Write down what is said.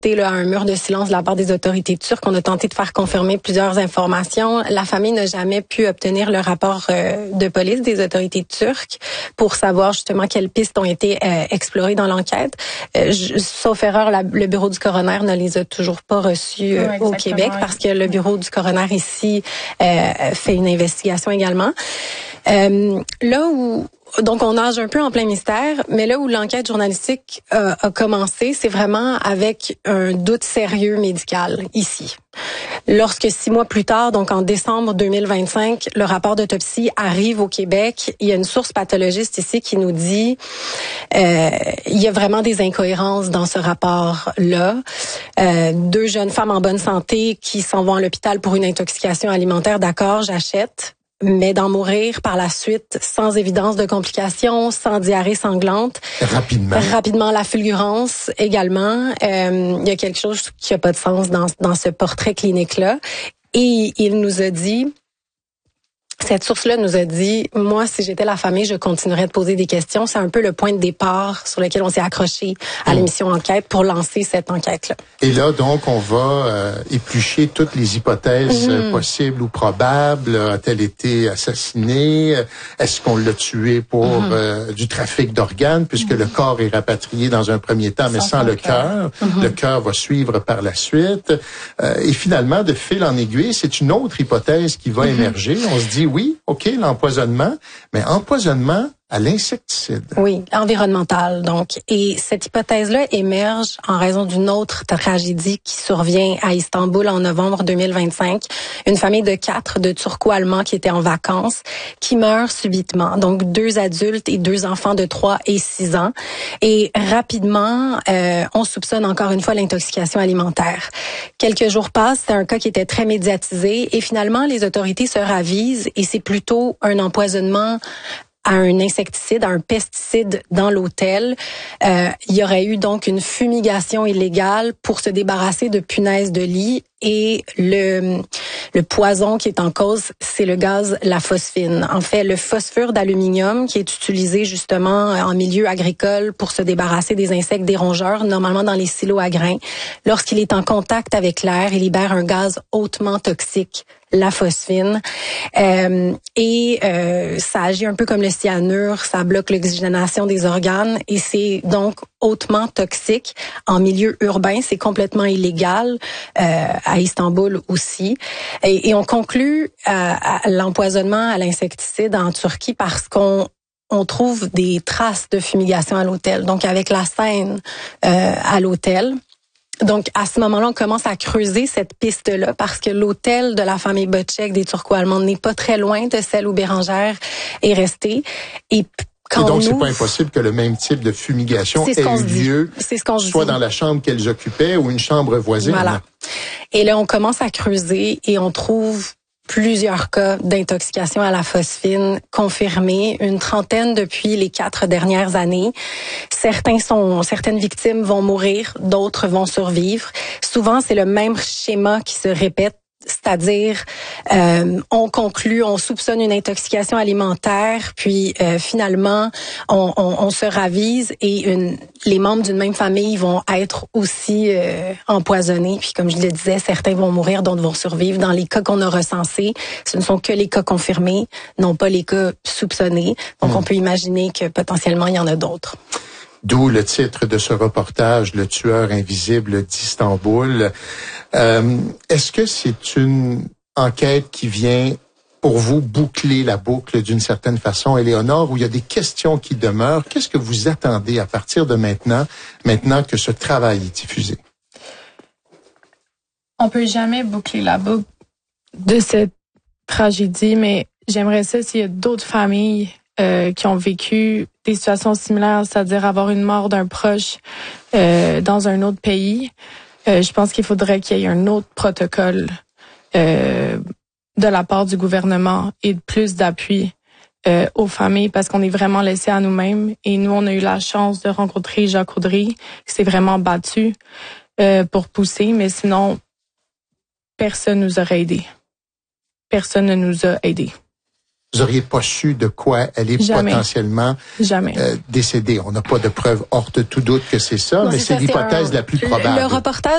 là, à un mur de silence de la part des autorités turques. On a tenté de faire confirmer plusieurs informations. La famille n'a jamais pu obtenir le rapport de police des autorités turques pour savoir justement quelles pistes ont été explorées dans l'enquête. Sauf erreur, le bureau du coroner ne les a toujours pas reçus au Québec parce que le bureau du coroner ici fait une investigation également. Là où donc on nage un peu en plein mystère, mais là où l'enquête journalistique a commencé, c'est vraiment avec un doute sérieux médical ici. Lorsque 6 mois plus tard, donc en décembre 2025, le rapport d'autopsie arrive au Québec, il y a une source pathologiste ici qui nous dit il y a vraiment des incohérences dans ce rapport-là. 2 jeunes femmes en bonne santé qui s'en vont à l'hôpital pour une intoxication alimentaire, d'accord, j'achète. Mais d'en mourir par la suite sans évidence de complications, sans diarrhée sanglante. Rapidement, la fulgurance également. Il y a quelque chose qui n'a pas de sens dans ce portrait clinique-là. Et il nous a dit... Cette source-là nous a dit, moi, si j'étais la famille, je continuerais de poser des questions. C'est un peu le point de départ sur lequel on s'est accroché à l'émission Enquête pour lancer cette enquête-là. Et là, donc, on va éplucher toutes les hypothèses possibles ou probables. A-t-elle été assassinée? Est-ce qu'on l'a tuée pour du trafic d'organes, puisque le corps est rapatrié dans un premier temps, mais sans le cœur? Le cœur va suivre par la suite. Et finalement, de fil en aiguille, c'est une autre hypothèse qui va émerger. On se dit, oui, OK, l'empoisonnement, mais empoisonnement à l'insecticide. Oui, environnemental, donc. Et cette hypothèse-là émerge en raison d'une autre tragédie qui survient à Istanbul en novembre 2025. Une famille de 4 de Turco-Allemands qui étaient en vacances, qui meurent subitement. Donc, 2 adultes et 2 enfants de 3 et 6 ans. Et rapidement, on soupçonne encore une fois l'intoxication alimentaire. Quelques jours passent, c'est un cas qui était très médiatisé et finalement, les autorités se ravisent et c'est plutôt un empoisonnement à un insecticide, à un pesticide dans l'hôtel. Il y aurait eu donc une fumigation illégale pour se débarrasser de punaises de lit et le poison qui est en cause, c'est le gaz la phosphine. En fait, le phosphure d'aluminium qui est utilisé justement en milieu agricole pour se débarrasser des insectes, des rongeurs, normalement dans les silos à grains. Lorsqu'il est en contact avec l'air, il libère un gaz hautement toxique, la phosphine. Ça agit un peu comme le cyanure, ça bloque l'oxygénation des organes et c'est donc hautement toxique. En milieu urbain, c'est complètement illégal, à Istanbul aussi. Et on conclut à l'empoisonnement à l'insecticide en Turquie parce qu'on trouve des traces de fumigation à l'hôtel, donc avec la Seine à l'hôtel. Donc, à ce moment-là, on commence à creuser cette piste-là parce que l'hôtel de la famille Bocek des Turco-Allemands n'est pas très loin de celle où Bérangère est restée. Et donc, c'est pas impossible que le même type de fumigation ait eu lieu, soit dans la chambre qu'elles occupaient ou une chambre voisine. Voilà. Et là, on commence à creuser et on trouve plusieurs cas d'intoxication à la phosphine confirmés, une trentaine depuis les 4 dernières années. Certaines victimes vont mourir, d'autres vont survivre. Souvent, c'est le même schéma qui se répète. C'est-à-dire, on conclut, on soupçonne une intoxication alimentaire, puis finalement, on se ravise et les membres d'une même famille vont être aussi empoisonnés. Puis comme je le disais, certains vont mourir, d'autres vont survivre. Dans les cas qu'on a recensés, ce ne sont que les cas confirmés, non pas les cas soupçonnés. Donc, on peut imaginer que potentiellement, il y en a d'autres. D'où le titre de ce reportage, Le tueur invisible d'Istanbul. Est-ce que c'est une enquête qui vient, pour vous, boucler la boucle d'une certaine façon, Éléonore, où il y a des questions qui demeurent? Qu'est-ce que vous attendez à partir de maintenant que ce travail est diffusé? On peut jamais boucler la boucle de cette tragédie, mais j'aimerais ça s'il y a d'autres familles qui ont vécu des situations similaires, c'est-à-dire avoir une mort d'un proche dans un autre pays. Je pense qu'il faudrait qu'il y ait un autre protocole de la part du gouvernement et plus d'appui aux familles parce qu'on est vraiment laissés à nous-mêmes. Et nous, on a eu la chance de rencontrer Jacques Audry qui s'est vraiment battu pour pousser, mais sinon, personne nous aurait aidés. Personne ne nous a aidés. Vous n'auriez pas su de quoi elle est potentiellement décédée. On n'a pas de preuve hors de tout doute que c'est ça, mais c'est l'hypothèse la plus probable. Le reportage